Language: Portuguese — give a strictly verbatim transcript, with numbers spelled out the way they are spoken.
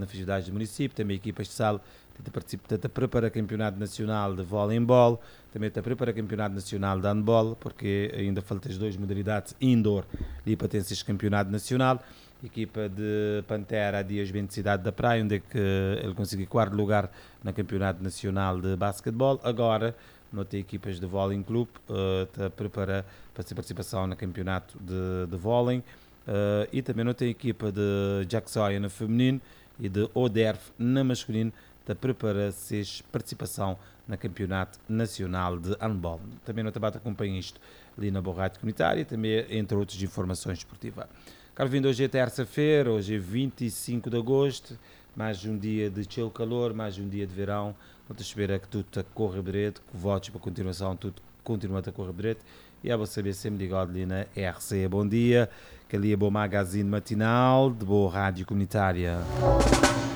na festividade do município, também equipas de sala, está a preparar campeonato nacional de voleibol, também está a preparar campeonato nacional de handball, porque ainda faltam as duas modalidades indoor e para ter esse campeonato nacional. Equipa de Pantera Dias Bento Cidade da Praia, onde é que ele conseguiu quarto lugar no campeonato nacional de basquetebol. Agora, não tem equipas de vôlei clube, uh, está a preparar para a participação no campeonato de, de vôlei. Uh, e também não tem equipa de Jacksoia no feminino e de Oderf na masculino, está a preparar-se participação no campeonato nacional de handball. Também não te acompanha isto ali na Borrada Comunitária, também entre outras informações esportivas. Caro vindo, hoje é terça-feira, hoje é vinte e cinco de agosto, mais um dia de chill calor, mais um dia de verão. Não te espera que tudo te corra direito, que votos para a continuação, tudo continua a correr direito. E é bom saber sempre ligado ali na R C. Bom dia, que ali é bom magazine matinal, de boa rádio comunitária.